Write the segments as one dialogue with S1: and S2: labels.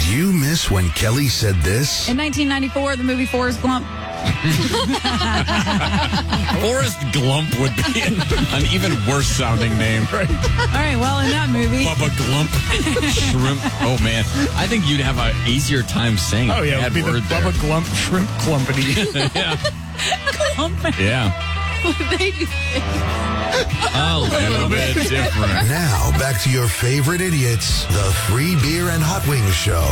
S1: you miss when Kelly said this?
S2: In 1994, the movie Forrest Gump.
S3: Forrest Glump would be an even worse sounding name.
S2: All right, well, in that movie.
S3: Bubba Glump. Shrimp. Oh, man. I think you'd have an easier time saying
S4: Oh, yeah, it
S3: that
S4: would be the
S3: word there.
S4: Bubba Glump Shrimp Clumpity.
S3: Yeah. A little bit different.
S1: Now, back to your favorite idiots, the Free Beer and Hot Wings Show.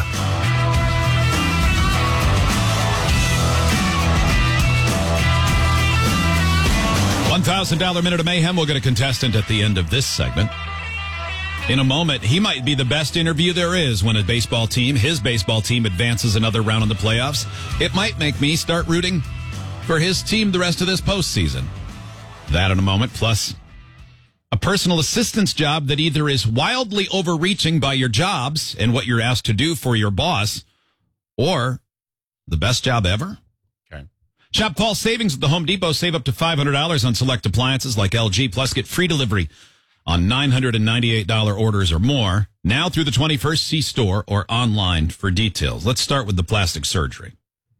S5: $1,000 Minute of Mayhem. We'll get a contestant at the end of this segment. In a moment, he might be the best interview there is when his baseball team advances another round in the playoffs. It might make me start rooting for his team the rest of this postseason. That in a moment, plus a personal assistance job that either is wildly overreaching by your jobs and what you're asked to do for your boss, or the best job ever.
S3: Okay.
S5: Shop fall savings at the Home Depot. Save up to $500 on select appliances like LG, plus get free delivery on $998 orders or more. Now through the 21st, see store or online for details. Let's start with the plastic surgery.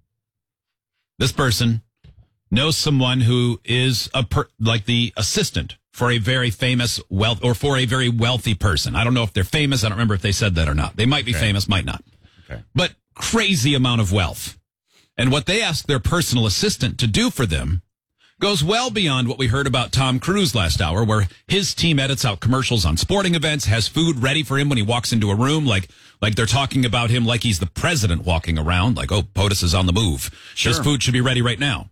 S5: This person knows someone who is like the assistant for a very famous for a very wealthy person. I don't know if they're famous. I don't remember if they said that or not. They might be famous, might not.
S3: Okay.
S5: But crazy amount of wealth. And what they ask their personal assistant to do for them goes well beyond what we heard about Tom Cruise last hour, where his team edits out commercials on sporting events, has food ready for him when he walks into a room, like they're talking about him like he's the president walking around, like, oh, POTUS is on the move.
S3: Sure.
S5: His food should be ready right now.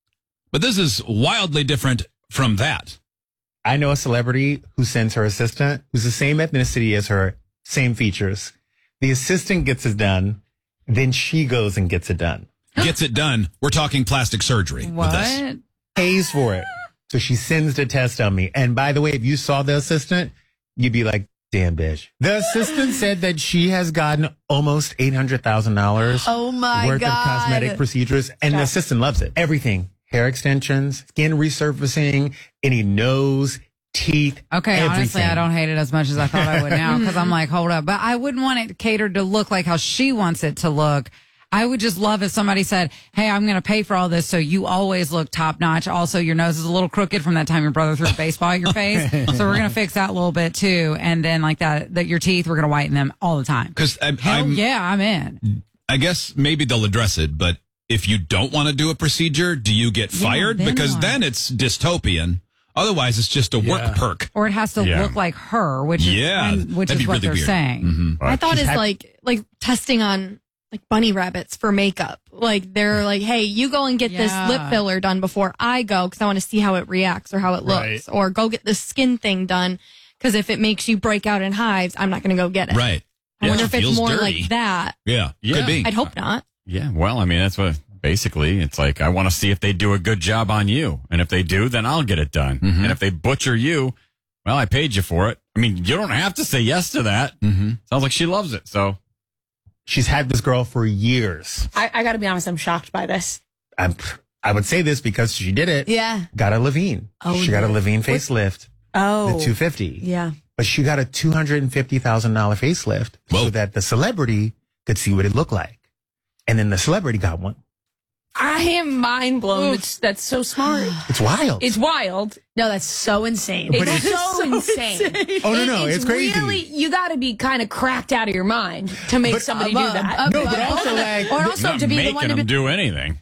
S5: But this is wildly different from that.
S4: I know a celebrity who sends her assistant, who's the same ethnicity as her, same features. The assistant gets it done, then she goes and gets it done.
S5: Gets it done. We're talking plastic surgery with this.
S2: What?
S4: Pays for it. So she sends the test on me. And by the way, if you saw the assistant, you'd be like, damn bitch. The assistant said that she has gotten almost $800,000
S6: Oh my
S4: worth
S6: God.
S4: of cosmetic procedures. And the assistant loves it. Everything. Hair extensions, skin resurfacing, any nose, teeth.
S2: Okay,
S4: everything.
S2: honestly, I don't hate it as much as I thought I would now because I'm like, hold up. But I wouldn't want it catered to look like how she wants it to look. I would just love if somebody said, hey, I'm going to pay for all this so you always look top notch. Also, your nose is a little crooked from that time your brother threw a baseball at your face. So we're going to fix that a little bit too. And then like that your teeth, we're going to whiten them all the time.
S5: Because
S2: Yeah, I'm in.
S5: I guess maybe they'll address it, but if you don't want to do a procedure, do you get fired?
S2: then
S5: Because
S2: what?
S5: then it's dystopian. Otherwise, it's just a work perk.
S2: Or it has to
S3: Yeah.
S2: look like her, which
S5: Yeah,
S2: is, which
S5: that'd
S2: is
S5: be
S2: what
S5: really
S2: they're
S5: weird.
S2: saying.
S5: Mm-hmm.
S6: I thought
S4: She's
S6: it's
S4: had-
S6: like testing on like bunny rabbits for makeup. Like they're like, hey, you go and get this
S2: Yeah.
S6: lip filler done before I go because I want to see how it reacts or how it looks.
S4: Right.
S6: Or go get this skin thing done because if it makes you break out in hives, I'm not going to go get it.
S5: Right.
S6: I wonder
S5: It
S6: if it's
S5: feels
S6: more
S5: dirty.
S6: like that.
S5: Yeah,
S3: Yeah.
S5: could be.
S6: I'd hope not.
S3: Yeah, well, I mean, that's what basically it's like. I want to see if they do a good job on you. And if they do, then I'll get it done.
S5: Mm-hmm.
S3: And if they butcher you, well, I paid you for it. I mean, you don't have to say yes to that.
S5: Mm-hmm.
S3: Sounds like she loves it. So,
S4: She's had this girl for years.
S7: I got to be honest, I'm shocked by this.
S4: I would say this because she did it.
S6: Yeah.
S4: Got a Levine.
S6: Oh,
S4: she got a
S6: no.
S4: Levine facelift.
S7: Oh,
S4: The 250.
S6: Yeah.
S4: But she got a $250,000 facelift
S5: Whoa.
S4: so that the celebrity could see what it looked like. And then the celebrity got one.
S7: I am mind blown. That's so smart.
S4: It's wild.
S7: It's wild.
S6: No, that's so insane.
S4: But
S7: It's so insane.
S4: Oh, no, it's crazy.
S7: Really, you got to be kind of cracked out of your mind to make somebody do that.
S4: No, but also like,
S6: or also
S3: not
S6: to be the
S3: making
S6: one to
S3: them
S6: be,
S3: do anything.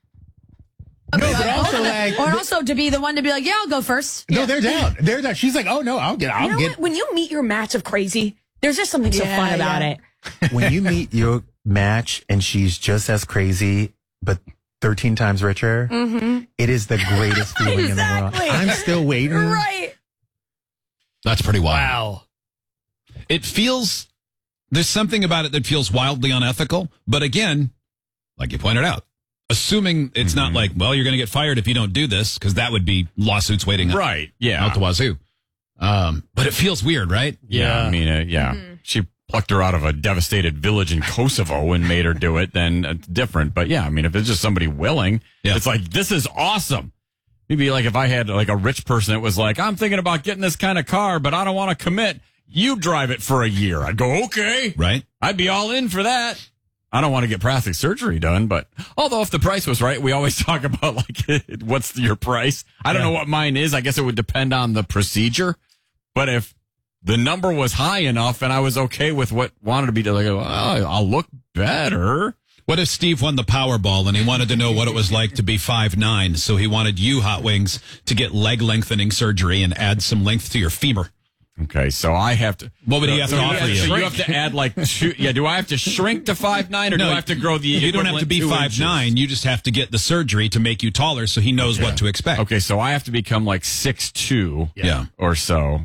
S4: no, but also like,
S6: or also to be the one to be like, yeah, I'll go first.
S4: no, they're down. They're down. She's like, oh no, I'll
S7: You know
S4: get.
S7: what? When you meet your match of crazy, there's just something so fun about it.
S4: When you meet your match and she's just as crazy, but 13 times richer, it is the greatest feeling in the world.
S7: Exactly.
S4: I'm still waiting.
S7: Right.
S5: That's pretty wild. It feels, there's something about it that feels wildly unethical. But again, like you pointed out, assuming it's not like, well, you're going to get fired if you don't do this, because that would be lawsuits waiting
S3: Right. Yeah.
S5: out the wazoo. But it feels weird, right?
S3: Yeah. I mean, yeah. She plucked her out of a devastated village in Kosovo and made her do it, then it's different. But yeah, I mean, if it's just somebody willing, it's like, this is awesome. Maybe like if I had like a rich person that was like, I'm thinking about getting this kind of car, but I don't want to commit. you drive it for a year. I'd go, okay.
S5: Right.
S3: I'd be all in for that. I don't want to get plastic surgery done, but although if the price was right, we always talk about like, what's your price? I don't know what mine is. I guess it would depend on the procedure. But if the number was high enough and I was okay with what wanted to be done, like, oh, I'll look better.
S5: What if Steve won the Powerball and he wanted to know what it was like to be 5'9", so he wanted you, Hot Wings, to get leg lengthening surgery and add some length to your femur?
S3: Okay, so I have to.
S5: What would he have to offer you?
S3: So you have to add like two. Yeah, do I have to shrink to 5'9", or do I have to grow the?
S5: You don't have to be 5'9". You just have to get the surgery to make you taller, so he knows what to expect.
S3: Okay, so I have to become like 6'2",
S5: Yeah.
S3: or so.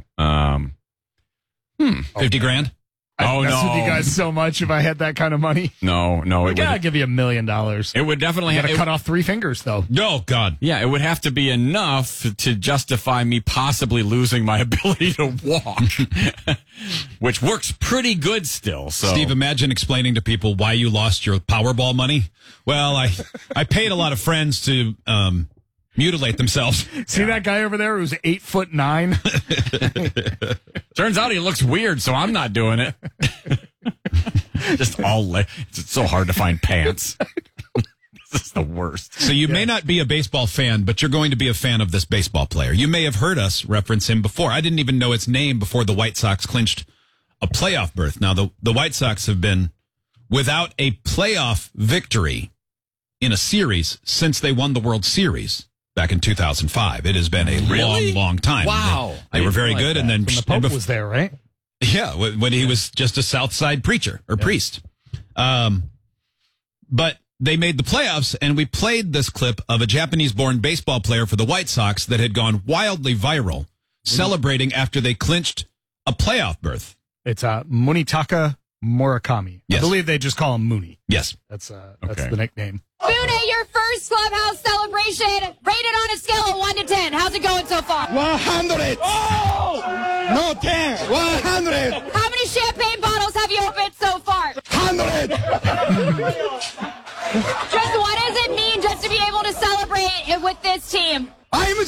S5: 50 grand?
S3: Oh
S8: mess
S3: no!
S8: with you guys so much if I had that kind of money.
S3: No.
S8: I'd give you $1 million.
S3: It would definitely
S8: You
S3: have
S8: gotta cut off 3 fingers though.
S5: Oh, God.
S3: Yeah, it would have to be enough to justify me possibly losing my ability to walk, which works pretty good still. So,
S5: Steve, imagine explaining to people why you lost your Powerball money. Well, I paid a lot of friends to mutilate themselves.
S8: See that guy over there who's 8'9"?
S3: turns out he looks weird, so I'm not doing it. Just it's so hard to find pants. This is the worst.
S5: So you may not be a baseball fan, but you're going to be a fan of this baseball player. You may have heard us reference him before. I didn't even know its name before the White Sox clinched a playoff berth. Now, the White Sox have been without a playoff victory in a series since they won the World Series back in 2005. It has been a long time.
S3: Wow.
S5: They were very good. And then
S8: The Pope was there, right?
S5: yeah, when he was just a South Side preacher or priest. But they made the playoffs, and we played this clip of a Japanese-born baseball player for the White Sox that had gone wildly viral, celebrating after they clinched a playoff berth.
S8: It's Munitaka Murakami.
S5: Yes.
S8: I believe they just call him Mooney.
S5: Yes.
S8: That's
S3: Okay.
S8: the nickname.
S7: Boone, your first clubhouse celebration, rated on a scale of 1 to 10. How's it going so far?
S9: 100. Oh! No 10. 100.
S7: How many champagne bottles have you opened so far?
S9: 100.
S7: Just what does it mean just to be able to celebrate it with this team?
S9: I'm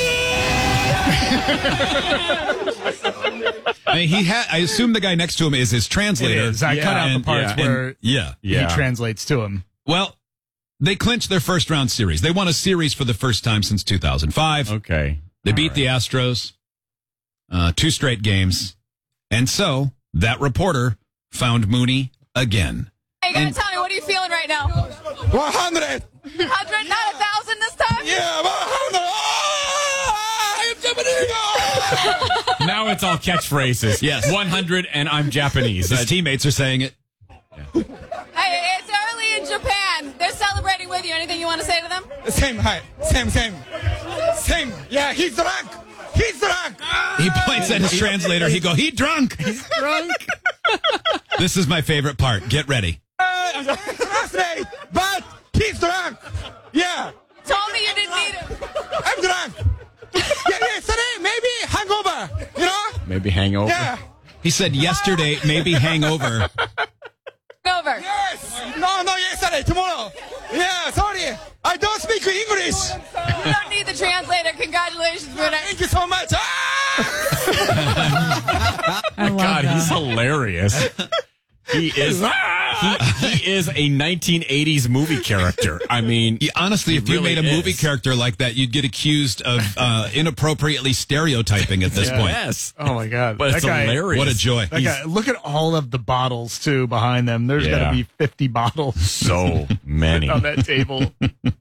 S9: Japanese.
S5: I mean, I assume the guy next to him is his translator.
S8: It is. I cut out the parts where
S5: he
S8: translates to him.
S5: Well, they clinched their first round series. They won a series for the first time since 2005.
S3: Okay.
S5: They beat the Astros 2 straight games. And so that reporter found Mooney again.
S7: Hey, you gotta tell me, what are you feeling right now?
S9: 100.
S7: 100, not 1,000 this time?
S9: Yeah, 100. Oh, I'm Japanese.
S3: Now it's all catchphrases.
S5: Yes.
S3: 100 and I'm Japanese.
S5: His teammates are saying it.
S7: Hey, it's early in Japan. They're celebrating with you. Anything you want to say to them?
S9: Same height. Same. Yeah, he's drunk. He's drunk.
S5: He points at his translator. He drunk. He's drunk. This is my favorite part. Get ready.
S9: Translate, but he's drunk. Yeah,
S7: Told me you didn't need him.
S9: I'm drunk. Yeah, yesterday, maybe hangover, you know?
S3: Maybe hangover.
S9: Yeah.
S5: He said yesterday, maybe hangover.
S7: Over.
S9: Yes. No, yesterday, tomorrow. Yeah, sorry. I don't speak English.
S7: You don't need the translator. Congratulations, Bruno.
S9: Thank you so much.
S2: I love
S3: God,
S2: that.
S3: he's hilarious. He is. He is a 1980s movie character. I mean,
S5: Honestly, if you
S3: really
S5: made a movie
S3: is.
S5: character like that, you'd get accused of inappropriately stereotyping at this point.
S3: yes.
S8: Oh my God.
S3: But it's
S8: That guy-
S3: hilarious.
S5: What a joy.
S8: That guy, look at all of the bottles too behind them. There's
S3: Yeah.
S8: got to be 50 bottles
S3: So many.
S8: on that table.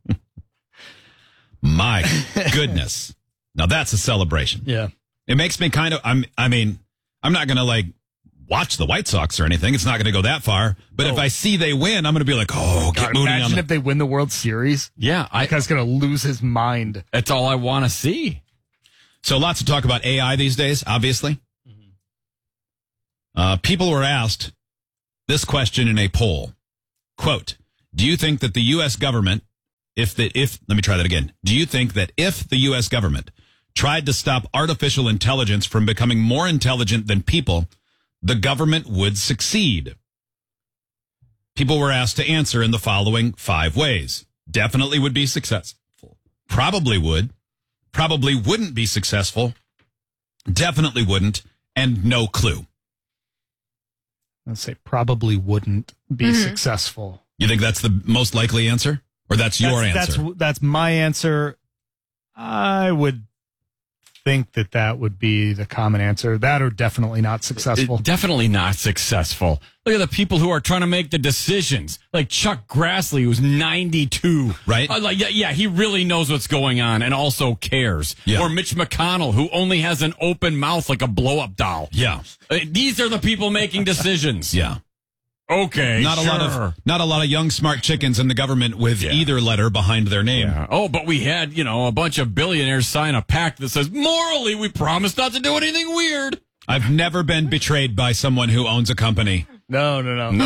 S5: My goodness. Now that's a celebration.
S8: Yeah.
S5: It makes me kind of, I'm not going to like watch the White Sox or anything. It's not going to go that far. But if I see they win, I'm going to be like, oh, get
S8: God,
S5: Mooney on
S8: imagine
S5: the...
S8: if they win the World Series.
S3: Yeah,
S8: That guy's going to lose his mind.
S3: that's all I want to see.
S5: So lots of talk about AI these days, obviously. People were asked this question in a poll. Quote, do you think that the U.S. government, let me try that again. Do you think that if the U.S. government tried to stop artificial intelligence from becoming more intelligent than people, the government would succeed? People were asked to answer in the following 5 ways. Definitely would be successful. Probably would. Probably wouldn't be successful. Definitely wouldn't. And no clue.
S8: Let's say probably wouldn't be successful.
S5: You think that's the most likely answer? Or that's your answer?
S8: That's my answer. I would think that would be the common answer. That or definitely not successful.
S3: Definitely not successful. Look at the people who are trying to make the decisions. Like Chuck Grassley, who's 92.
S5: Right.
S3: He really knows what's going on and also cares.
S5: Yeah.
S3: Or Mitch McConnell, who only has an open mouth like a blow-up doll.
S5: Yeah.
S3: These are the people making decisions.
S5: Yeah.
S3: Okay,
S5: not a lot of young smart chickens in the government with either letter behind their name.
S3: Yeah. Oh, but we had, a bunch of billionaires sign a pact that says morally we promise not to do anything weird.
S5: I've never been betrayed by someone who owns a company.
S8: No.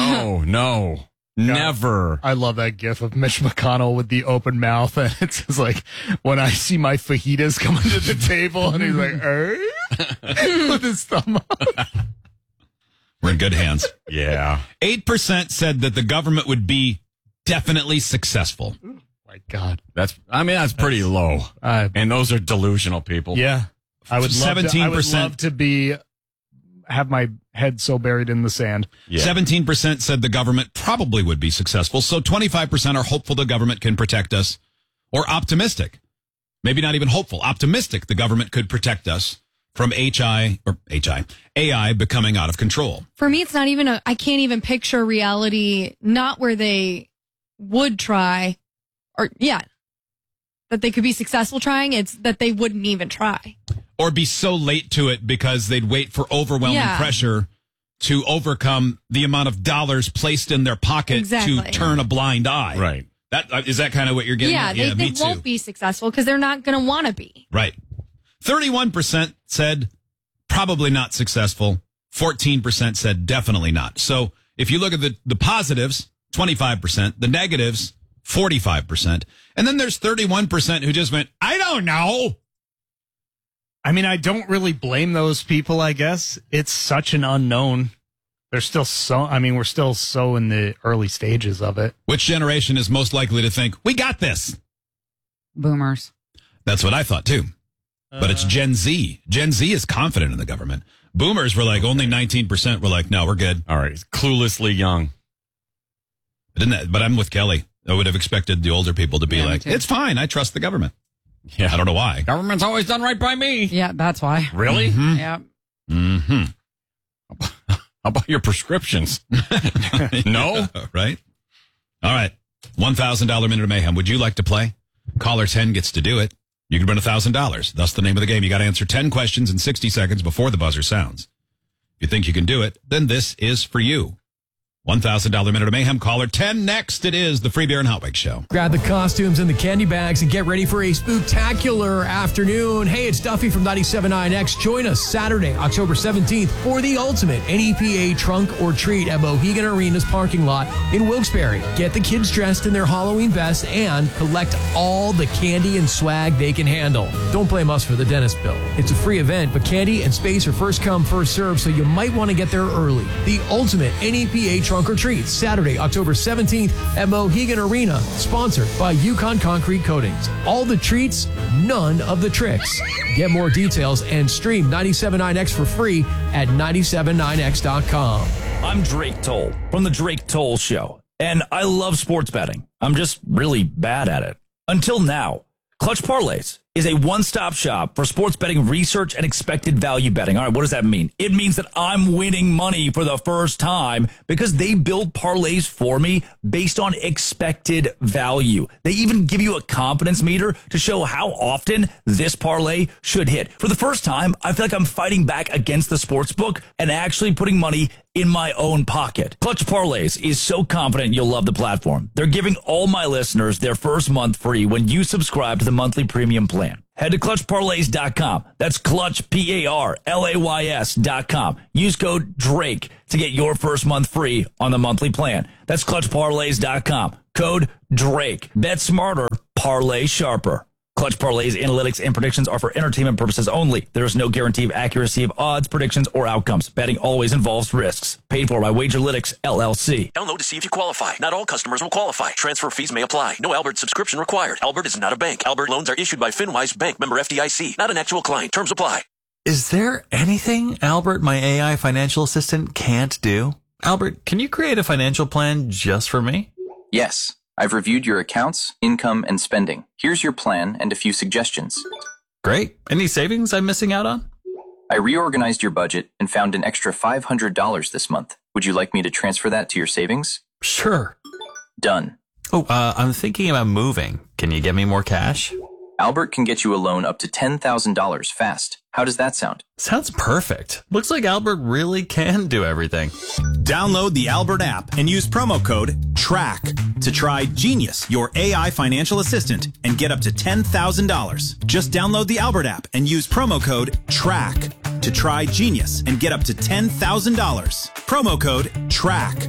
S3: Never.
S8: I love that gif of Mitch McConnell with the open mouth, and it says like, when I see my fajitas coming to the table, and he's like, with his thumb up.
S5: We're in good hands.
S3: Yeah.
S5: 8% said that the government would be definitely successful.
S8: Oh my God.
S3: That's pretty low. And those are delusional people.
S8: Yeah. I would love
S5: 17%
S8: to have my head so buried in the sand.
S3: Yeah.
S5: 17% said the government probably would be successful. So 25% are hopeful the government can protect us, or optimistic. Maybe not even hopeful. Optimistic the government could protect us from AI becoming out of control.
S6: For me, it's not even I can't even picture reality, not where they would try, that they could be successful trying. It's that they wouldn't even try.
S5: Or be so late to it because they'd wait for overwhelming pressure to overcome the amount of dollars placed in their pocket to turn a blind eye.
S3: Right.
S5: Is that kind of what you're getting at?
S6: Yeah, they won't be successful because they're not going to want to be.
S5: Right. 31% said probably not successful. 14% said definitely not. So if you look at the positives, 25%, the negatives, 45%. And then there's 31% who just went, I don't know.
S8: I mean, I don't really blame those people, I guess. It's such an unknown. We're still so in the early stages of it.
S5: Which generation is most likely to think, we got this?
S2: Boomers.
S5: That's what I thought too. But it's Gen Z. Gen Z is confident in the government. Boomers were like, only 19% were like, no, we're good.
S3: All right. Cluelessly young.
S5: But I'm with Kelly. I would have expected the older people to be like, it's fine. I trust the government.
S3: Yeah.
S5: I don't know why.
S3: Government's always done right by me.
S2: Yeah, that's why.
S3: Really?
S5: Mm-hmm.
S2: Yeah.
S5: Mm-hmm.
S3: How about your prescriptions? No?
S5: Right? All right. $1,000 Minute of Mayhem. Would you like to play? Caller 10 gets to do it. You can win $1,000. That's the name of the game. You got to answer 10 questions in 60 seconds before the buzzer sounds. If you think you can do it, then this is for you. $1,000 Minute of Mayhem. Caller 10. Next, it is the Free Beer and Hot Wings Show.
S10: Grab the costumes and the candy bags and get ready for a spooktacular afternoon. Hey, it's Duffy from 97.9X. Join us Saturday, October 17th for the ultimate NEPA trunk or treat at Mohegan Arena's parking lot in Wilkes-Barre. Get the kids dressed in their Halloween vests and collect all the candy and swag they can handle. Don't blame us for the dentist bill. It's a free event, but candy and space are first come, first served, so you might want to get there early. The ultimate NEPA trunk or treat, Saturday, October 17th at Mohegan Arena, sponsored by Yukon Concrete Coatings. All the treats, none of the tricks. Get more details and stream 97.9X for free at 979x.com.
S11: I'm Drake Toll from The Drake Toll Show, and I love sports betting. I'm just really bad at it. Until now. Clutch Parlays is a one-stop shop for sports betting research and expected value betting. All right, what does that mean? It means that I'm winning money for the first time because they build parlays for me based on expected value. They even give you a confidence meter to show how often this parlay should hit. For the first time, I feel like I'm fighting back against the sportsbook and actually putting money in my own pocket. Clutch Parlays is so confident you'll love the platform. They're giving all my listeners their first month free when you subscribe to the monthly premium plan. Head to clutchparlays.com. That's clutch, PARLAYS.com. Use code DRAKE to get your first month free on the monthly plan. That's clutchparlays.com. Code DRAKE. Bet smarter, parlay sharper. Clutch Parlay's analytics and predictions are for entertainment purposes only. There is no guarantee of accuracy of odds, predictions, or outcomes. Betting always involves risks. Paid for by Wagerlytics, LLC.
S12: Download to see if you qualify. Not all customers will qualify. Transfer fees may apply. No Albert subscription required. Albert is not a bank. Albert loans are issued by FinWise Bank, member FDIC. Not an actual client. Terms apply.
S13: Is there anything Albert, my AI financial assistant, can't do? Albert, can you create a financial plan just for me?
S14: Yes. I've reviewed your accounts, income, and spending. Here's your plan and a few suggestions.
S13: Great. Any savings I'm missing out on?
S14: I reorganized your budget and found an extra $500 this month. Would you like me to transfer that to your savings?
S13: Sure.
S14: Done.
S13: Oh, I'm thinking about moving. Can you get me more cash?
S14: Albert can get you a loan up to $10,000 fast. How does that sound?
S13: Sounds perfect. Looks like Albert really can do everything.
S15: Download the Albert app and use promo code TRACK to try Genius, your AI financial assistant, and get up to $10,000. Just download the Albert app and use promo code TRACK to try Genius and get up to $10,000. Promo code TRACK.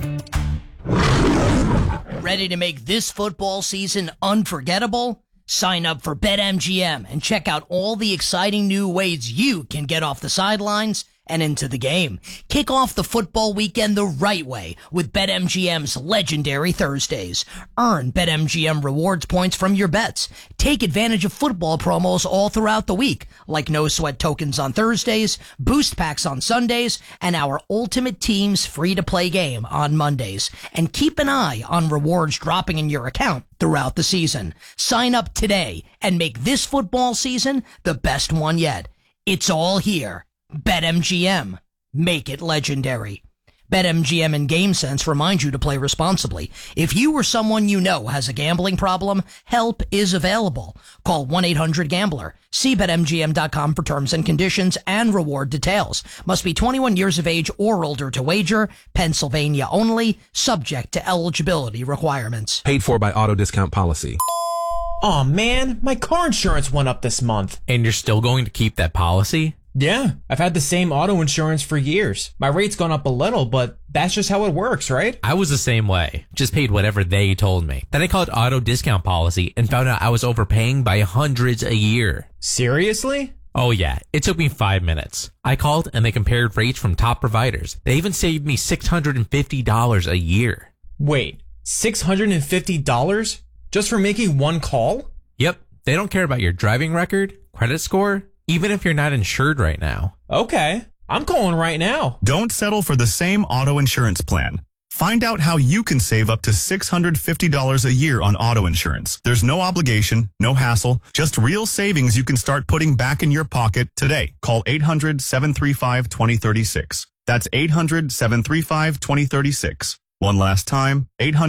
S16: Ready to make this football season unforgettable? Sign up for BetMGM and check out all the exciting new ways you can get off the sidelines and into the game. Kick off the football weekend the right way with BetMGM's legendary Thursdays. Earn BetMGM rewards points from your bets. Take advantage of football promos all throughout the week, like no sweat tokens on Thursdays, boost packs on Sundays, and our Ultimate Team's free-to-play game on Mondays. And keep an eye on rewards dropping in your account throughout the season. Sign up today and make this football season the best one yet. It's all here. BetMGM. Make it legendary. BetMGM and GameSense remind you to play responsibly. If you or someone you know has a gambling problem, help is available. Call 1-800-GAMBLER. See BetMGM.com for terms and conditions and reward details. Must be 21 years of age or older to wager. Pennsylvania only. Subject to eligibility requirements.
S17: Paid for by Auto Discount Policy.
S18: Aw, man, my car insurance went up this month.
S19: And you're still going to keep that policy?
S18: Yeah, I've had the same auto insurance for years. My rate's gone up a little, but that's just how it works, right?
S19: I was the same way. Just paid whatever they told me. Then I called Auto Discount Policy and found out I was overpaying by hundreds a year.
S18: Seriously?
S19: Oh yeah, it took me 5 minutes. I called and they compared rates from top providers. They even saved me $650 a year.
S18: Wait, $650? Just for making one call?
S19: Yep, they don't care about your driving record, credit score, even if you're not insured right now.
S18: Okay, I'm calling right now.
S20: Don't settle for the same auto insurance plan. Find out how you can save up to $650 a year on auto insurance. There's no obligation, no hassle, just real savings you can start putting back in your pocket today. Call 800-735-2036. That's 800-735-2036. One last time,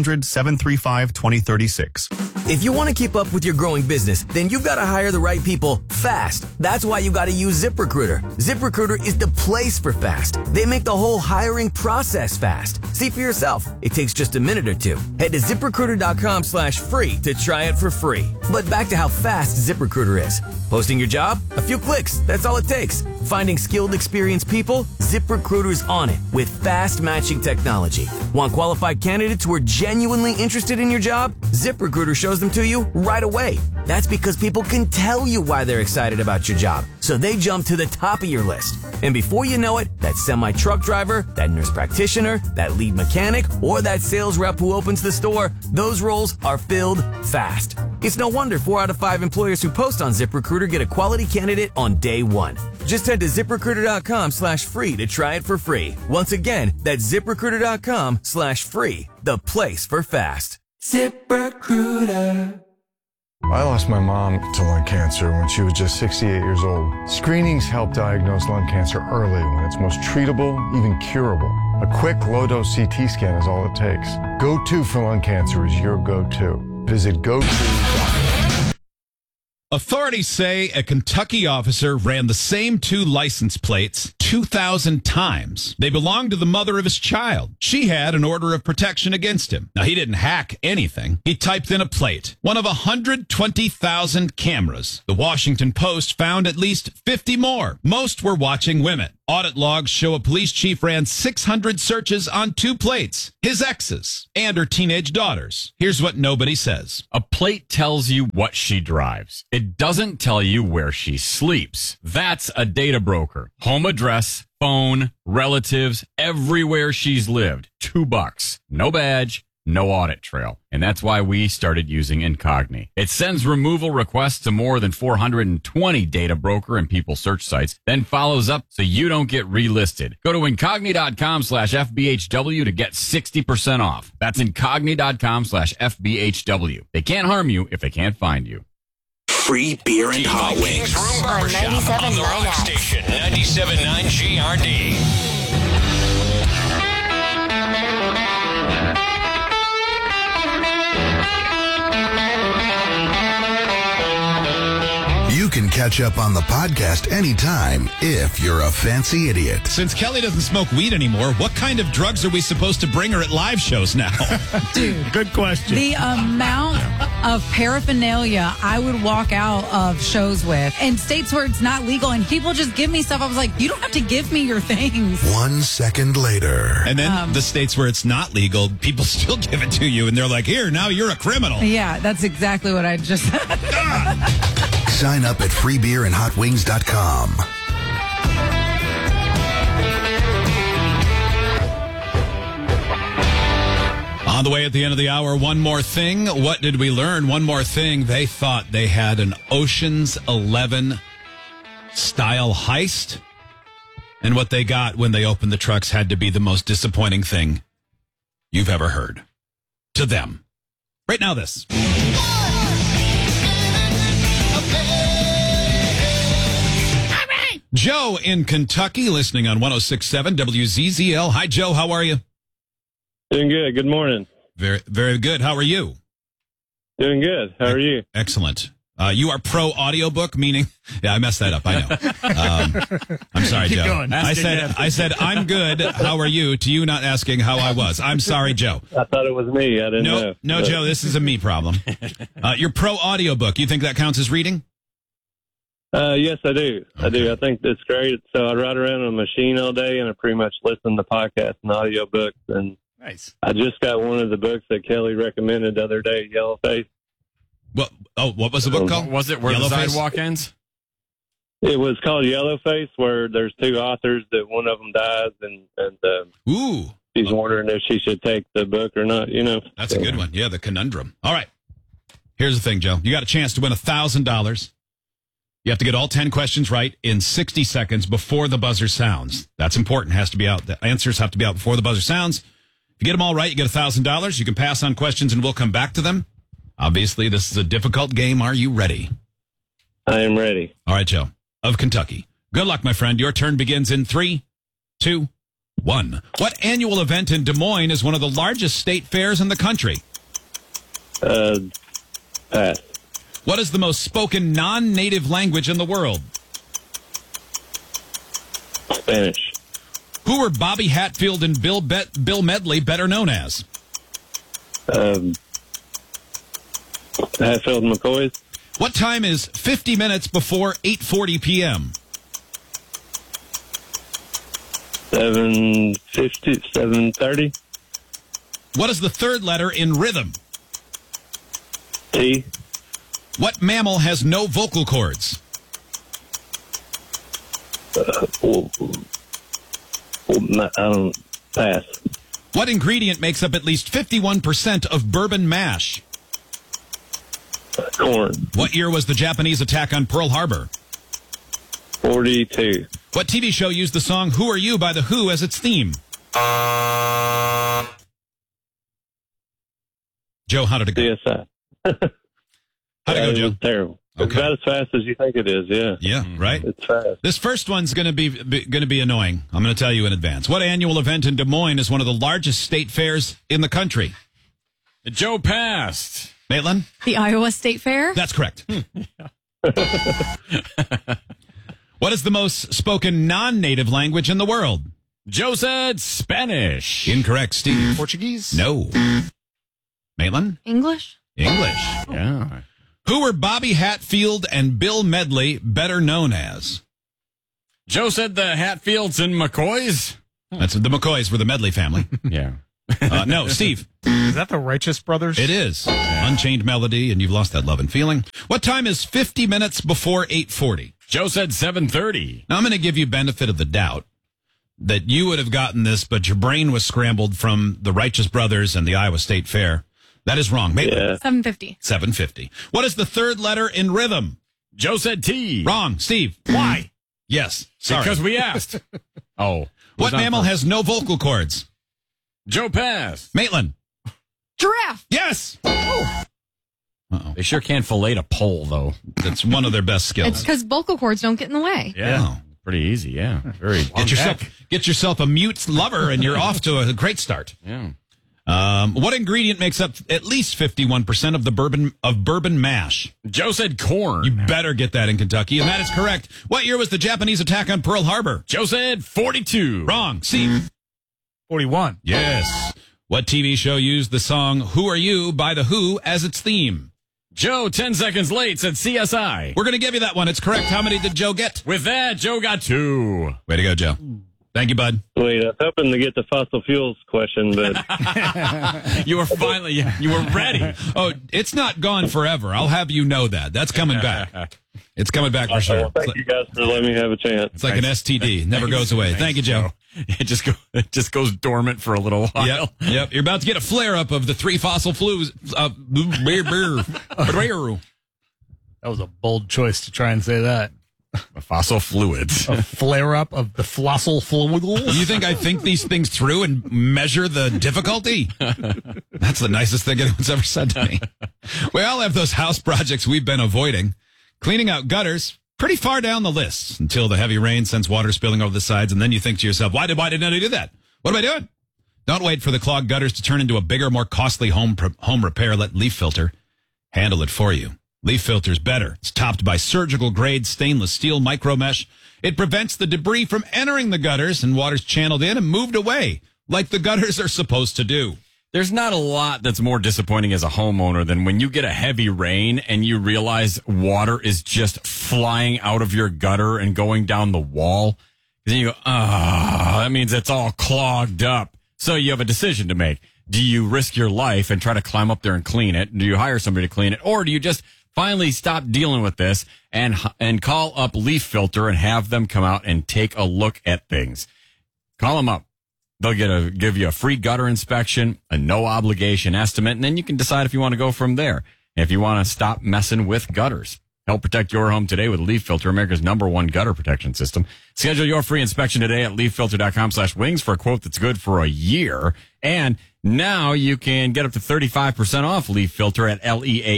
S20: 800-735-2036.
S21: If you want to keep up with your growing business, then you've got to hire the right people fast. That's why you got to use ZipRecruiter. ZipRecruiter is the place for fast. They make the whole hiring process fast. See for yourself. It takes just a minute or two. Head to ZipRecruiter.com/free to try it for free. But back to how fast ZipRecruiter is. Posting your job? A few clicks. That's all it takes. Finding skilled, experienced people? ZipRecruiter's on it with fast matching technology. Want qualified candidates who are genuinely interested in your job? ZipRecruiter shows them to you right away. That's because people can tell you why they're excited about your job, so they jump to the top of your list. And before you know it, that semi-truck driver, that nurse practitioner, that lead mechanic, or that sales rep who opens the store, those roles are filled fast. It's no wonder 4 out of 5 employers who post on ZipRecruiter get a quality candidate on day one. Just head to ZipRecruiter.com/free to try it for free. Once again, that's ZipRecruiter.com/free, the place for fast. ZipRecruiter.
S22: I lost my mom to lung cancer when she was just 68 years old. Screenings help diagnose lung cancer early when it's most treatable, even curable. A quick low-dose CT scan is all it takes. Go-to for lung cancer is your go-to. Visit goto.com.
S5: Authorities say a Kentucky officer ran the same 2 license plates 2,000 times. They belonged to the mother of his child. She had an order of protection against him. Now, he didn't hack anything. He typed in a plate. One of 120,000 cameras. The Washington Post found at least 50 more. Most were watching women. Audit logs show a police chief ran 600 searches on 2 plates, his exes and her teenage daughters. Here's what nobody says.
S3: A plate tells you what she drives. It doesn't tell you where she sleeps. That's a data broker. Home address, phone, relatives, everywhere she's lived. $2. No badge, no audit trail. And that's why we started using Incogni. It sends removal requests to more than 420 data broker and people search sites, then follows up so you don't get relisted. Go to incogni.com/FBHW to get 60% off. That's incogni.com/FBHW. They can't harm you if they can't find you.
S1: Free beer and hot wings.
S4: On 97.9
S1: on the Rock Station, 97.9 GRD. You can catch up on the podcast anytime if you're a fancy idiot.
S5: Since Kelly doesn't smoke weed anymore, what kind of drugs are we supposed to bring her at live shows now?
S2: Dude,
S8: good question.
S2: The amount of paraphernalia I would walk out of shows with in states where it's not legal, and people just give me stuff. I was like, you don't have to give me your things.
S1: 1 second later.
S5: And then the states where it's not legal, people still give it to you, and they're like, here, now you're a criminal.
S2: Yeah, that's exactly what I just said.
S1: Sign up at freebeerandhotwings.com.
S5: On the way at the end of the hour, one more thing. What did we learn? One more thing. They thought they had an Ocean's 11 style heist. And what they got when they opened the trucks had to be the most disappointing thing you've ever heard. To them. Right now, this. Joe in Kentucky, listening on 106.7 WZZL. Hi, Joe. How are you?
S23: Doing good. Good morning.
S5: Very, very good. How are you?
S23: Doing good. How are you?
S5: Excellent. You are pro audiobook, meaning, yeah, I messed that up. I know. I'm sorry,
S8: Keep
S5: Joe.
S8: going.
S5: I said, I'm good. How are you? To you not asking how I was. I'm sorry, Joe.
S23: I thought it was me. I didn't know.
S5: No, Joe, this is a me problem. You're pro audiobook. You think that counts as reading?
S23: Yes, I do. Okay. I do. I think that's great. So I ride around on a machine all day, and I pretty much listen to podcasts and audiobooks. And
S8: nice.
S23: I just got one of the books that Kelly recommended the other day, Yellowface.
S5: What was the book called?
S3: Was it Where the Sidewalk Ends?
S23: It was called Yellowface, where there's two authors that one of them dies, and
S5: ooh,
S23: she's wondering if she should take the book or not. You know,
S5: that's a good one. Yeah, the conundrum. All right. Here's the thing, Joe. You got a chance to win $1,000. You have to get all 10 questions right in 60 seconds before the buzzer sounds. That's important. Has to be out. The answers have to be out before the buzzer sounds. If you get them all right, you get $1,000. You can pass on questions, and we'll come back to them. Obviously, this is a difficult game. Are you ready?
S23: I am ready.
S5: All right, Joe, of Kentucky. Good luck, my friend. Your turn begins in 3, 2, 1. What annual event in Des Moines is one of the largest state fairs in the country?
S23: Pass.
S5: What is the most spoken non-native language in the world?
S23: Spanish.
S5: Who were Bobby Hatfield and Bill Medley better known as?
S23: Hatfield and McCoys.
S5: What time is 50 minutes before 8:40 p.m.?
S23: 7:50, 7:30.
S5: What is the third letter in rhythm?
S23: T.
S5: What mammal has no vocal cords?
S23: I don't pass.
S5: What ingredient makes up at least 51% of bourbon mash?
S23: Corn.
S5: What year was the Japanese attack on Pearl Harbor?
S23: 42.
S5: What TV show used the song Who Are You by The Who as its theme? Joe, how did it go?
S23: CSI.
S5: How'd it go, Joe?
S23: It was terrible.
S5: Okay.
S23: It's about as fast as you think it is, yeah.
S5: Yeah, right?
S23: It's fast.
S5: This first one's going to be annoying. I'm going to tell you in advance. What annual event in Des Moines is one of the largest state fairs in the country?
S3: Joe passed.
S5: Maitland?
S6: The Iowa State Fair?
S5: That's correct. What is the most spoken non-native language in the world?
S3: Joe said Spanish.
S5: Incorrect, Steve.
S8: Portuguese?
S5: No. Maitland?
S6: English?
S5: English.
S3: Yeah.
S5: Who were Bobby Hatfield and Bill Medley better known as?
S3: Joe said the Hatfields and McCoys.
S5: That's the McCoys were the Medley family.
S3: Yeah.
S5: No, Steve.
S8: Is that the Righteous Brothers?
S5: It is. Unchained Melody, and you've lost that love and feeling. What time is 50 minutes before 8:40?
S3: Joe said 7:30.
S5: Now, I'm going to give you benefit of the doubt. that you would have gotten this, but your brain was scrambled from the Righteous Brothers and the Iowa State Fair. That is wrong.
S23: Yeah.
S6: 750.
S5: 750. What is the third letter in rhythm?
S3: Joe said T.
S5: Wrong. Steve.
S3: Why?
S5: Yes. Sorry.
S3: Because we asked. Oh.
S5: What mammal has no vocal cords?
S3: Joe passed.
S5: Maitland.
S6: Giraffe.
S5: Yes. Uh-oh.
S3: They sure can fillet a pole, though.
S5: That's one of their best skills.
S6: It's because vocal cords don't get in the way.
S3: Yeah. Pretty easy, yeah. Very
S5: Get yourself a mute lover, and you're off to a great start.
S3: Yeah.
S5: What ingredient makes up at least 51% of the bourbon mash?
S3: Joe said corn.
S5: You better get that in Kentucky, and that is correct. What year was the Japanese attack on Pearl Harbor?
S3: Joe said 42.
S5: Wrong. Steve.
S8: 41.
S5: Yes. What TV show used the song Who Are You by The Who as its theme?
S3: Joe, 10 seconds late, said CSI.
S5: We're going to give you that one. It's correct. How many did Joe get?
S3: With that, Joe got 2.
S5: Way to go, Joe. Thank you, bud.
S23: Wait, I was hoping to get the fossil fuels question, but
S3: You were finally, you were ready.
S5: Oh, it's not gone forever. I'll have you know that. That's coming back. It's coming back for sure.
S23: Well, thank you guys for letting me have a chance.
S5: It's like an STD. Never goes away. Thank you, Joe.
S3: It just goes dormant for a little while.
S5: Yep. You're about to get a flare up of the 3 fossil flus.
S8: That was a bold choice to try and say that.
S3: Fossil fluids.
S8: A flare up of the fossil fluids.
S5: You think I think these things through and measure the difficulty? That's the nicest thing anyone's ever said to me. We all have those house projects we've been avoiding. Cleaning out gutters, pretty far down the list until the heavy rain sends water spilling over the sides, and then you think to yourself, why didn't I do that? What am I doing? Don't wait for the clogged gutters to turn into a bigger, more costly home repair. Let Leaf Filter handle it for you. Leaf Filter's better. It's topped by surgical-grade stainless steel micro mesh. It prevents the debris from entering the gutters, and water's channeled in and moved away like the gutters are supposed to do.
S3: There's not a lot that's more disappointing as a homeowner than when you get a heavy rain and you realize water is just flying out of your gutter and going down the wall. Then you go, that means it's all clogged up. So you have a decision to make. Do you risk your life and try to climb up there and clean it? Do you hire somebody to clean it? Or do you just finally stop dealing with this and call up Leaf Filter and have them come out and take a look at things? Call them up. They'll give you a free gutter inspection, a no obligation estimate, and then you can decide if you want to go from there. If you want to stop messing with gutters, help protect your home today with Leaf Filter, America's #1 gutter protection system. Schedule your free inspection today at leaffilter.com/wings for a quote that's good for a year. And now you can get up to 35% off Leaf Filter at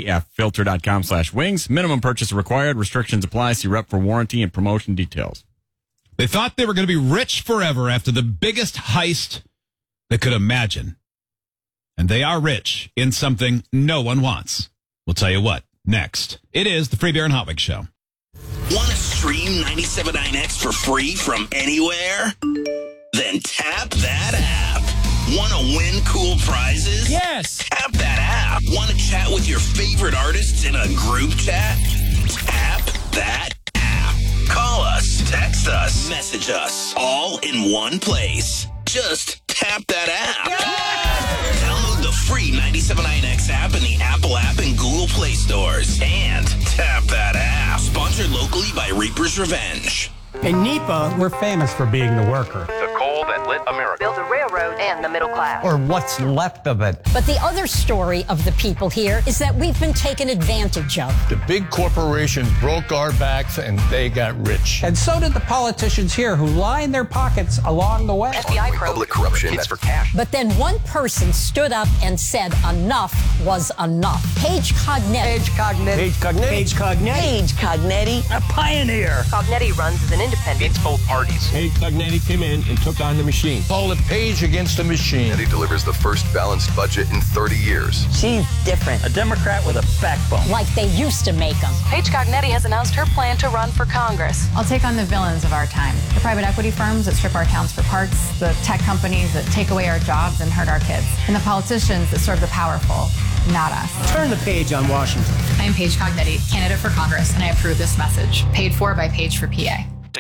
S3: leaffilter.com/wings. Minimum purchase required. Restrictions apply. See rep for warranty and promotion details.
S5: They thought they were going to be rich forever after the biggest heist they could imagine. And they are rich in something no one wants. We'll tell you what next. It is the Free Beer and Hot Wings Show.
S4: Want to stream 97.9X for free from anywhere? Then tap that app. Want to win cool prizes?
S18: Yes.
S4: Tap that app. Want to chat with your favorite artists in a group chat? Tap that app. Call us, text us, message us, all in one place. Just tap that app. Yes! Download the free 97.9X app in the Apple app and Google Play stores. And tap that app. Sponsored locally by Reaper's Revenge.
S7: In NEPA, we're famous for being the worker.
S9: The coal that lit America.
S24: Built a railroad and the middle class.
S7: Or what's left of it.
S25: But the other story of the people here is that we've been taken advantage of.
S26: The big corporations broke our backs and they got rich.
S7: And so did the politicians here who lined their pockets along the way.
S24: FBI probe.
S9: Public corruption. It's for cash.
S25: But then one person stood up and said enough was enough. Paige Cognetti.
S7: Paige Cognetti. Paige Cognetti. Paige Cognetti.
S24: Paige Cognetti.
S7: A pioneer.
S24: Cognetti runs as an independent.
S9: It's both parties.
S7: Paige Cognetti came in and took on the machine.
S26: Call it Page against the machine.
S9: And he delivers the first balanced budget in 30 years.
S24: She's different.
S7: A Democrat with a backbone.
S25: Like they used to make them.
S24: Paige Cognetti has announced her plan to run for Congress.
S27: I'll take on the villains of our time. The private equity firms that strip our towns for parts, the tech companies that take away our jobs and hurt our kids, and the politicians that serve the powerful, not us.
S7: Turn the page on Washington.
S27: I am Paige Cognetti, candidate for Congress, and I approve this message. Paid for by Page for PA.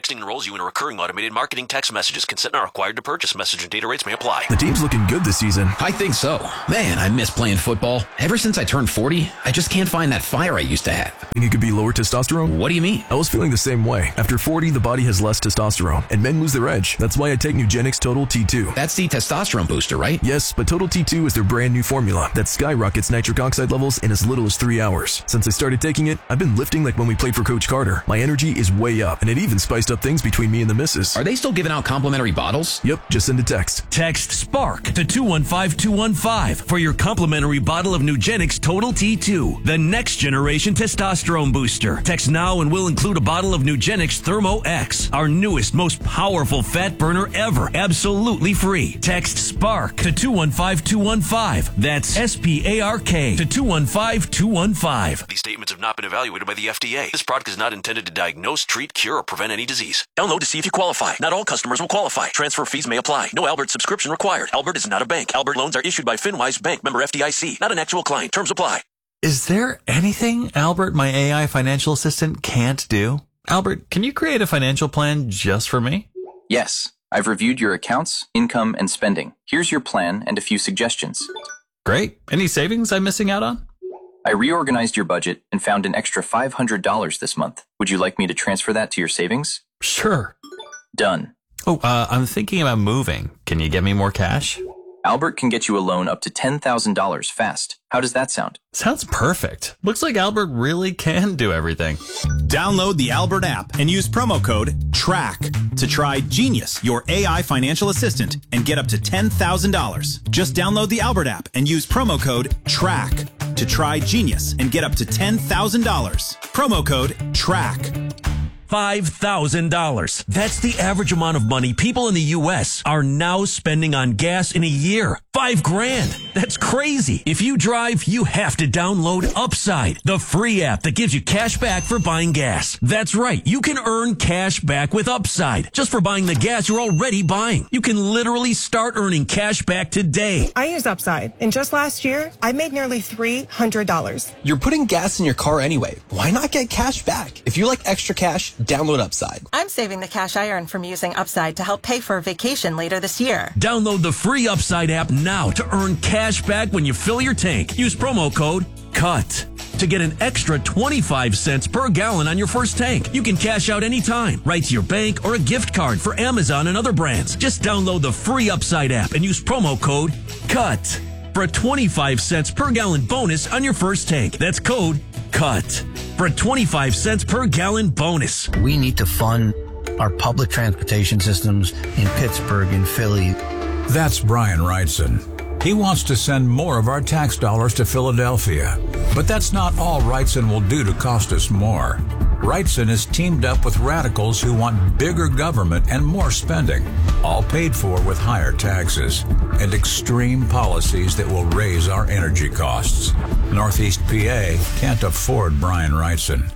S10: Texting enrolls you in a recurring automated marketing text messages. Consent not required to purchase. Message and data rates may apply.
S11: The team's looking good this season.
S12: I think so. Man, I miss playing football. Ever since I turned 40, I just can't find that fire I used to have.
S11: Think it could be lower testosterone?
S12: What do you mean?
S11: I was feeling the same way. After 40, the body has less testosterone, and men lose their edge. That's why I take Nugenix Total T2.
S12: That's the testosterone booster, right?
S11: Yes, but Total T2 is their brand new formula that skyrockets nitric oxide levels in as little as 3 hours. Since I started taking it, I've been lifting like when we played for Coach Carter. My energy is way up, and it even spiced up things between me and the missus.
S12: Are they still giving out complimentary bottles?
S11: Yep, just send a text.
S13: Text SPARK to 215-215 for your complimentary bottle of Nugenix Total T2, the next generation testosterone booster. Text now and we'll include a bottle of Nugenix Thermo X, our newest, most powerful fat burner ever, absolutely free. Text SPARK to 215-215. That's SPARK to 215-215.
S10: These statements have not been evaluated by the FDA. This product is not intended to diagnose, treat, cure, or prevent any disease. Download to see if you qualify. Not all customers will qualify. Transfer fees may apply. No Albert subscription required. Albert is not a bank. Albert loans are issued by FinWise Bank, member FDIC. Not an actual client. Terms apply.
S14: Is there anything Albert, my AI financial assistant, can't do? Albert, can you create a financial plan just for me?
S15: Yes. I've reviewed your accounts, income, and spending. Here's your plan and a few suggestions.
S14: Great. Any savings I'm missing out on?
S15: I reorganized your budget and found an extra $500 this month. Would you like me to transfer that to your savings?
S14: Sure.
S15: Done.
S14: Oh, I'm thinking about moving. Can you get me more cash?
S15: Albert can get you a loan up to $10,000 fast. How does that sound?
S14: Sounds perfect. Looks like Albert really can do everything.
S16: Download the Albert app and use promo code TRACK to try Genius, your AI financial assistant, and get up to $10,000. Just download the Albert app and use promo code TRACK to try Genius and get up to $10,000. Promo code TRACK.
S13: $5,000. That's the average amount of money people in the U.S. are now spending on gas in a year. $5,000. That's crazy. If you drive, you have to download Upside, the free app that gives you cash back for buying gas. That's right. You can earn cash back with Upside just for buying the gas you're already buying. You can literally start earning cash back today.
S28: I use Upside, and just last year, I made nearly $300.
S29: You're putting gas in your car anyway. Why not get cash back? If you like extra cash, download Upside.
S24: I'm saving the cash I earn from using Upside to help pay for a vacation later this year.
S13: Download the free Upside app now to earn cash back when you fill your tank. Use promo code CUT to get an extra 25 cents per gallon on your first tank. You can cash out anytime, right to your bank or a gift card for Amazon and other brands. Just download the free Upside app and use promo code CUT for a 25 cents per gallon bonus on your first tank. That's code CUT for a 25 cents per gallon bonus.
S30: We need to fund our public transportation systems in Pittsburgh and Philly.
S31: That's Brian Wrightson. He wants to send more of our tax dollars to Philadelphia. But that's not all Wrightson will do to cost us more. Wrightson is teamed up with radicals who want bigger government and more spending, all paid for with higher taxes and extreme policies that will raise our energy costs. Northeast PA can't afford Brian Wrightson.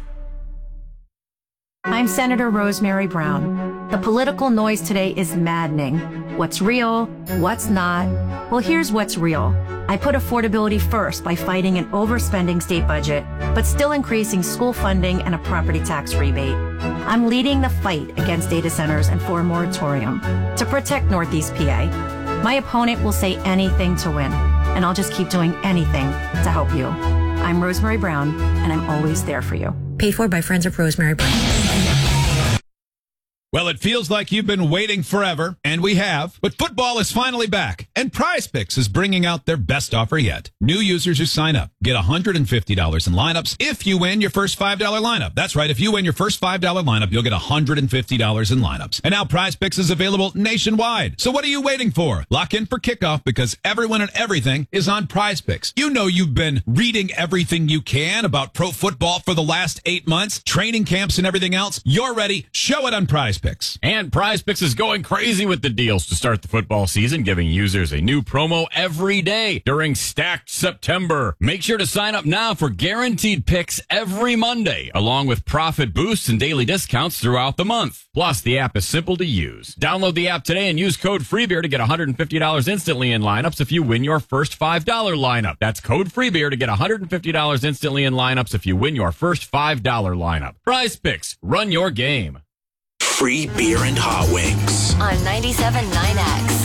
S32: I'm Senator Rosemary Brown. The political noise today is maddening. What's real? What's not? Well, here's what's real. I put affordability first by fighting an overspending state budget, but still increasing school funding and a property tax rebate. I'm leading the fight against data centers and for a moratorium to protect Northeast PA. My opponent will say anything to win, and I'll just keep doing anything to help you. I'm Rosemary Brown, and I'm always there for you.
S33: Paid for by Friends of Rosemary Brown.
S5: Well, it feels like you've been waiting forever, and we have, but football is finally back, and PrizePicks is bringing out their best offer yet. New users who sign up get $150 in lineups if you win your first $5 lineup. That's right, if you win your first $5 lineup, you'll get $150 in lineups. And now PrizePicks is available nationwide. So what are you waiting for? Lock in for kickoff because everyone and everything is on PrizePicks. You know you've been reading everything you can about pro football for the last 8 months, training camps and everything else. You're ready. Show it on PrizePicks.
S3: And PrizePicks is going crazy with the deals to start the football season, giving users a new promo every day during Stacked September. Make sure to sign up now for guaranteed picks every Monday, along with profit boosts and daily discounts throughout the month. Plus, the app is simple to use. Download the app today and use code FREEBEER to get $150 instantly in lineups if you win your first $5 lineup. That's code FREEBEER to get $150 instantly in lineups if you win your first $5 lineup. PrizePicks, run your game.
S1: free beer and hot wings.
S2: On 97.9X.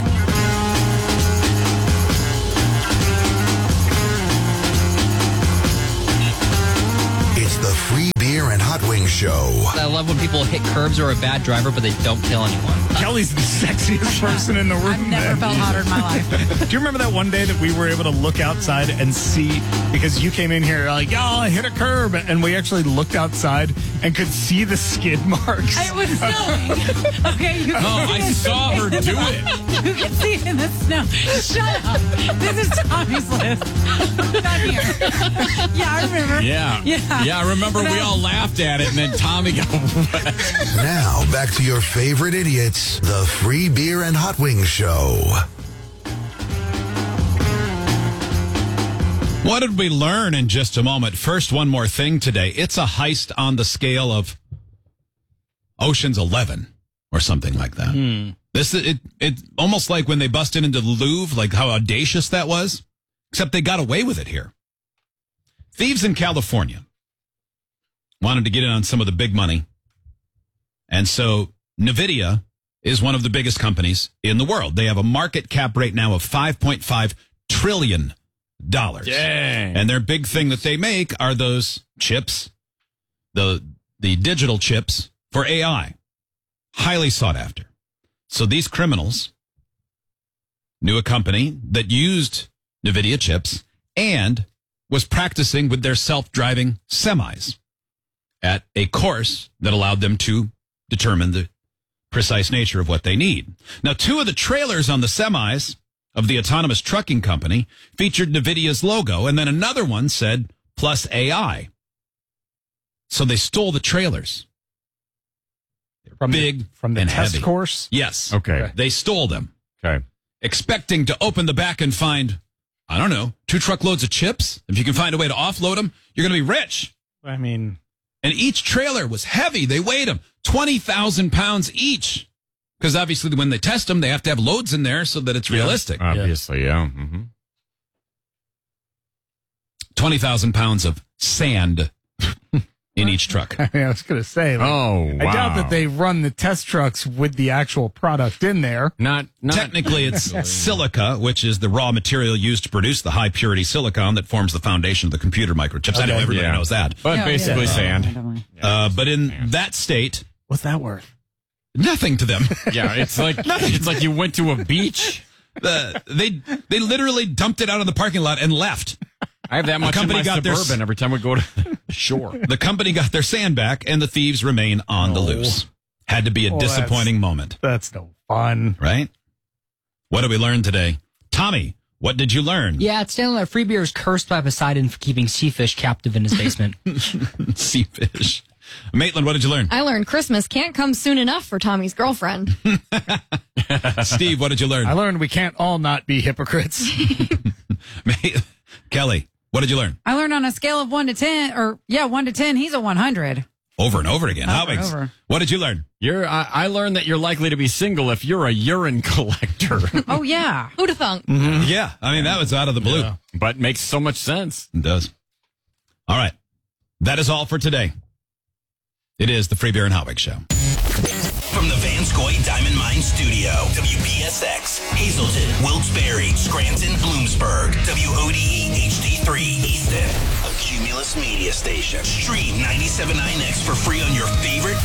S1: It's the free beer and hot wings show.
S4: I love when people hit curbs or are a bad driver, but they don't kill anyone.
S6: Kelly's the sexiest person in the room.
S8: I've never felt hotter in my life.
S6: Do you remember that one day that we were able to look outside and see, because you came in here like, oh, I hit a curb, and we actually looked outside and could see the skid marks.
S8: It was snowing. Okay.
S3: I saw her do it.
S8: You can see it in the snow. Shut up. This is Tommy's list. Not here. Yeah, I remember.
S3: Yeah, I remember we all laughed at it, and then Tommy got wet.
S1: Now, back to your favorite idiots, the free beer and hot wings show.
S5: What did we learn in just a moment? First, one more thing today. It's a heist on the scale of Ocean's 11 or something like that. This it's almost like when they busted into the Louvre, like how audacious that was, except they got away with it here. Thieves in California wanted to get in on some of the big money. And so NVIDIA is one of the biggest companies in the world. They have a market cap right now of $5.5 trillion.
S3: Dang.
S5: And their big thing that they make are those chips, the digital chips for AI. Highly sought after. So these criminals knew a company that used NVIDIA chips and was practicing with their self-driving semis at a course that allowed them to determine the precise nature of what they need. Now, 2 of the trailers on the semis of the autonomous trucking company featured NVIDIA's logo, and then another one said plus AI. So they stole the trailers.
S6: From
S5: big
S6: from the
S5: and
S6: test
S5: heavy.
S6: course?
S5: Yes.
S3: Okay.
S5: They stole them.
S3: Okay.
S5: Expecting to open the back and find, I don't know, 2 truckloads of chips. If you can find a way to offload them, you're going to be rich.
S6: I mean,
S5: and each trailer was heavy. They weighed them 20,000 pounds each. Because obviously when they test them, they have to have loads in there so that it's realistic.
S3: Obviously, yeah. Mm-hmm.
S5: 20,000 pounds of sand in each truck.
S6: I was going to say. Like,
S3: wow.
S6: I doubt that they run the test trucks with the actual product in there.
S3: Not
S5: Technically, it's silica, which is the raw material used to produce the high-purity silicon that forms the foundation of the computer microchips. I know everybody knows that.
S3: But basically sand.
S5: But in that state...
S6: What's that worth?
S5: Nothing to them.
S3: Yeah, it's like you went to a beach.
S5: They literally dumped it out on the parking lot and left.
S3: I have that much in my Suburban every time we go to the shore.
S5: The company got their sand back, and the thieves remain on the loose. Had to be a disappointing moment.
S6: That's no fun.
S5: Right? What did we learn today? Tommy, what did you learn?
S17: Yeah, it's saying that Free Beer is cursed by Poseidon for keeping Seafish captive in his basement.
S5: Seafish. Maitland, what did you learn?
S18: I learned Christmas can't come soon enough for Tommy's girlfriend.
S5: Steve, what did you learn?
S6: I learned we can't all not be hypocrites.
S5: Kelly, what did you learn?
S8: I learned on a scale of 1 to 10, 1 to 10, he's a 100.
S5: Over and over again.
S8: Over.
S5: What did you learn?
S3: I learned that you're likely to be single if you're a urine collector.
S8: Oh, yeah.
S18: Who'da thunk?
S5: Mm-hmm. Yeah, I mean, that was out of the blue.
S3: Yeah, but makes so much sense.
S5: It does. All right. That is all for today. It is the Free Beer and Hot Wings Show.
S1: From the Vanscoy Diamond Mine Studio, WPSX, Hazleton, Wilkes-Barre, Scranton, Bloomsburg, WODE HD3 Easton, a Cumulus media station. Stream 97.9X for free on your favorite